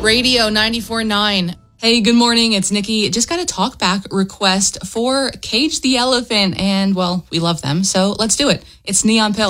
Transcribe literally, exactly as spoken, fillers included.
Radio ninety-four point nine. Hey, good morning. It's Nikki. Just got a talkback request for Cage the Elephant. And, well, we love them, so let's do it. It's Neon Pill.